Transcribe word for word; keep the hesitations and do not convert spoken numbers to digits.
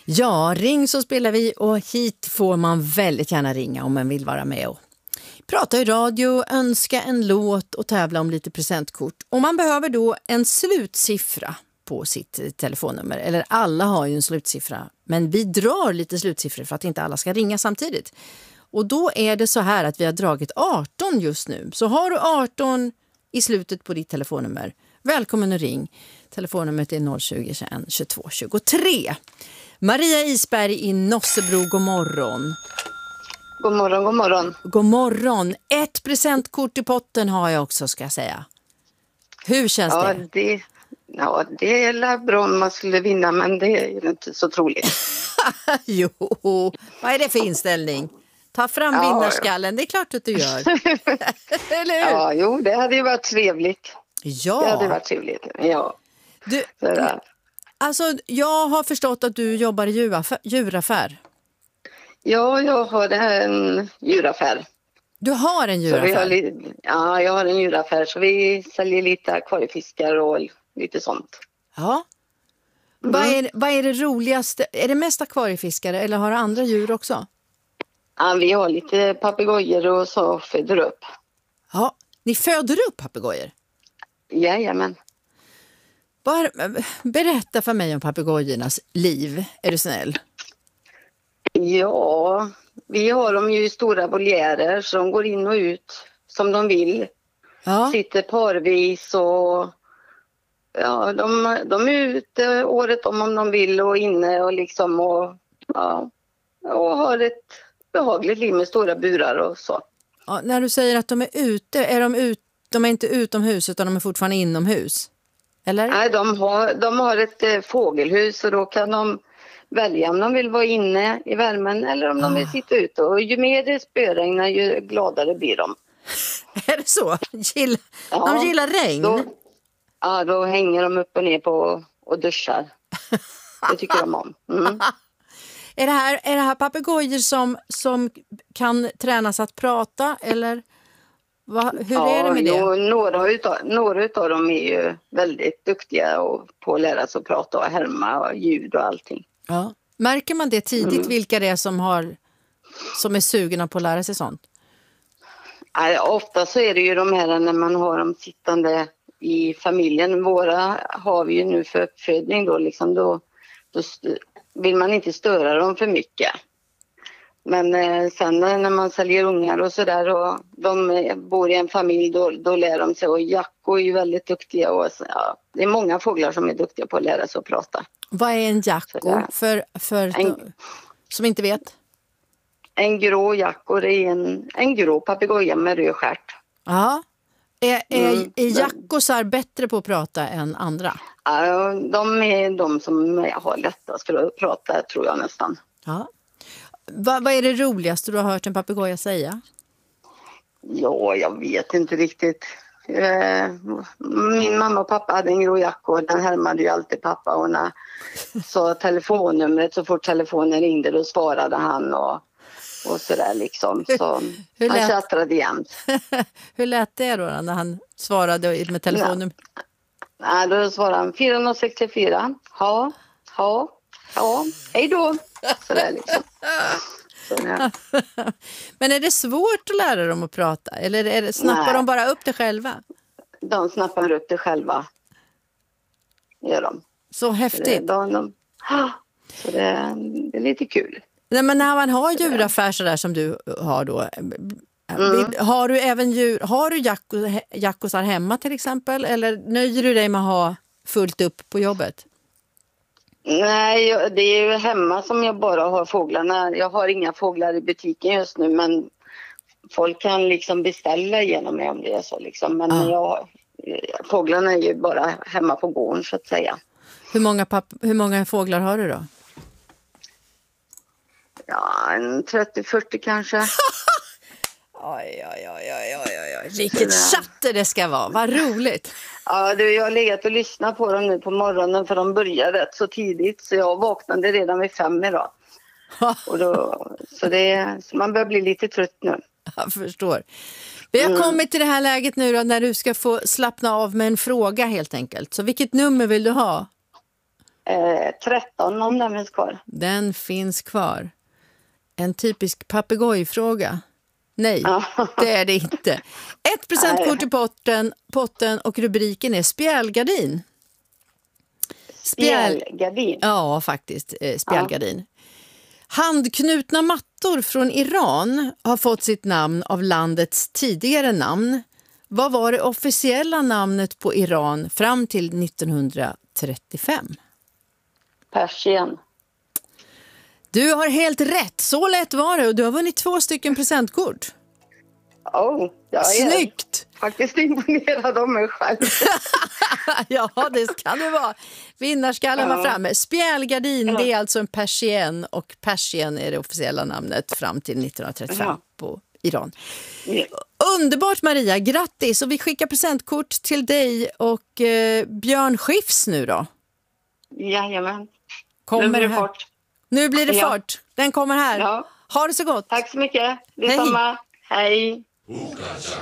Ja, ring så spelar vi och hit får man väldigt gärna ringa om man vill vara med och prata i radio, önska en låt och tävla om lite presentkort. Och man behöver då en slutsiffra på sitt telefonnummer. Eller alla har ju en slutsiffra, men vi drar lite slutsiffror för att inte alla ska ringa samtidigt. Och då är det så här att vi har dragit arton just nu. Så har du arton i slutet på ditt telefonnummer, välkommen och ring. Telefonnumret är noll tjugo, tjugoett, tjugotvå, tjugotre. Maria Isberg i Nossebro, god morgon. God morgon, god morgon. God morgon. Ett presentkort i potten har jag också, ska jag säga. Hur känns ja, det? det? Ja, det är bra om man skulle vinna, men det är inte så troligt. Jo, vad är det för inställning? Ta fram ja, vinnarskallen, det är klart att du gör. Eller hur? Ja, jo, det hade ju varit trevligt. Ja. Det hade varit trevligt, ja. Du, alltså, jag har förstått att du jobbar i djuraffär. djuraffär. Ja, jag har en djuraffär. Du har en djuraffär? Så vi har, ja, jag har en djuraffär, så vi säljer lite akvariefiskar och lite sånt. Ja. Mm. Vad, är, vad är det roligaste? Är det mest akvariefiskare eller har du andra djur också? Ja, vi har lite papegojor och så föder upp. Ja, ni föder upp papegojor? Jajamän. Bara, berätta för mig om papegojornas liv, är du snäll? Ja, vi har dem ju i stora voljärer som går in och ut som de vill. Ja. Sitter parvis och ja, de, de är ute året om om de vill och inne och liksom och, ja, och har ett behagligt liv med stora burar och så. Ja, när du säger att de är ute, är de, ut, de är inte utomhus utan de är fortfarande inomhus? Eller? Nej, de har, de har ett eh, fågelhus och då kan de välja om de vill vara inne i värmen eller om de vill sitta ute. Och ju mer det spöregnar ju gladare blir de. Är det så? Gill, ja, de gillar regn? Då, ja, då hänger de upp och ner på och duschar. Det tycker de om. Mm. Är det här, är det här papegojor som, som kan tränas att prata eller va, hur ja, är det med det? Jo, några, utav, några utav dem är ju väldigt duktiga och på att lära sig att prata och härma och ljud och allting. Ja. Märker man det tidigt Mm. vilka det är som, har, som är sugna på att lära sig sånt? Ja, ofta så är det ju de här när man har dem sittande i familjen. Våra har vi ju nu för uppfödning då liksom då, då vill man inte störa dem för mycket. Men eh, sen när man säljer ungar och sådär och de eh, bor i en familj då, då lär de sig. Och Jacko är ju väldigt duktiga och ja, det är många fåglar som är duktiga på att lära sig att prata. Vad är en Jacko för, för en, som inte vet? En grå Jacko, det är en, en grå papegoja med röd stjärt. Ja. Är, är, Mm, är jackosar bättre på att prata än andra? Ja, de är de som har lättast för att prata, tror jag nästan. Ja. Va, vad är det roligaste du har hört en papegoja säga? Ja, jag vet inte riktigt. Min mamma och pappa hade en grå Jacko, den härmade ju alltid pappa. Och när så telefonnumret, så fort telefonen ringde då svarade han och, och sådär liksom. Så Hur han lät... tjattrade jämt. Hur lät det då när han svarade med telefonnumret? Nej, då svarade han fyra sex fyra. Ja, ja, ja, hej då. Sådär liksom. Så, ja. Men är det svårt att lära dem att prata? Eller är det, snappar Nej. de bara upp det själva? De snappar upp det själva. Gör de. Så häftigt. Så det, de, de, så det, det är lite kul. Nej, men när man har djuraffär så där som du har då. Mm. Har du även djur, har du jacko, jackosar hemma till exempel? Eller nöjer du dig med att ha fullt upp på jobbet? Nej, det är ju hemma som jag bara har fåglarna. Jag har inga fåglar i butiken just nu, men folk kan liksom beställa genom mig om det är så liksom. Men ah. jag, fåglarna är ju bara hemma på gården så att säga. Hur många, papp- hur många fåglar har du då? Ja, en trettio fyrtio kanske. Oj, oj, oj, oj, oj, oj. Vilket chatter det ska vara, vad roligt. Ja, du, jag har legat och lyssnat på dem nu på morgonen för de började rätt så tidigt. Så jag vaknade redan vid fem idag. och då, så, det, så man börjar bli lite trött nu. Jag förstår. Vi har mm. kommit till det här läget nu då, när du ska få slappna av med en fråga helt enkelt. Så vilket nummer vill du ha? Eh, tretton om den finns kvar. Den finns kvar. En typisk papegojfråga. Nej, Ja. det är det inte. Ett presentkort i potten, potten och rubriken är spjälgardin. Spjäl... Spjälgardin. Ja, faktiskt. Eh, spjälgardin. Ja. Handknutna mattor från Iran har fått sitt namn av landets tidigare namn. Vad var det officiella namnet på Iran fram till nittonhundratrettiofem? Persien. Du har helt rätt. Så lätt var det och du har vunnit två stycken presentkort. Oh, jag är Snyggt! faktiskt imponerad av mig själv. Ja, det kan det vara. Vinnarskallen Ja. var framme. Spjälgardin, Ja. det är alltså en persien och persien är det officiella namnet fram till nittonhundratrettiofem Ja. på Iran. Ja. Underbart Maria, grattis! Och vi skickar presentkort till dig och eh, Björn Skifs nu då. Jajamän. Kommer Nu blir det här. fart. Nu blir det Ja. fart. Den kommer här. Ja. Ha det så gott. Tack så mycket. Detsamma. Hej. Hej.